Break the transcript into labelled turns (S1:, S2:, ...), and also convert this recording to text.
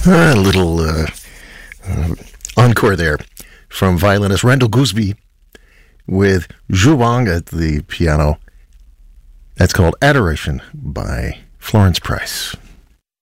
S1: A little encore there from violinist Randall Gooseby with Zhu Wang at the piano. That's called Adoration by Florence Price.